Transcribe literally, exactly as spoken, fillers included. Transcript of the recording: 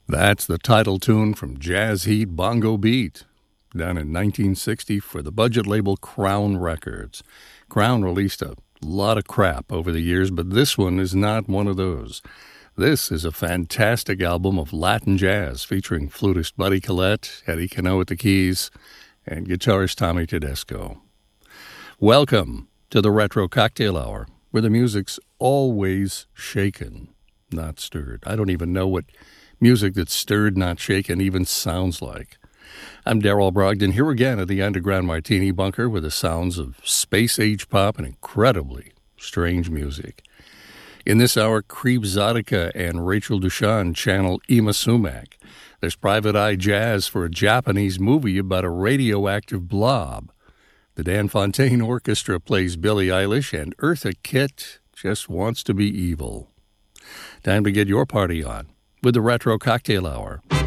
That's the title tune from Jazz Heat Bongo Beat, done in nineteen sixty for the budget label Crown Records. Crown released a lot of crap over the years, but this one is not one of those. This is a fantastic album of Latin jazz featuring flutist Buddy Collette, Eddie Cano at the keys, and guitarist Tommy Tedesco. Welcome to the Retro Cocktail Hour, where the music's always shaken, not stirred. I don't even know what music that's stirred, not shaken, even sounds like. I'm Darrell Brogdon, here again at the Underground Martini Bunker with the sounds of space-age pop and incredibly strange music. In this hour, Creep Zadika and Rachel Dushan channel Yma Sumac. There's Private Eye Jazz for a Japanese movie about a radioactive blob. The Dan Fontaine Orchestra plays Billie Eilish, and Eartha Kitt just wants to be evil. Time to get your party on with the Retro Cocktail Hour.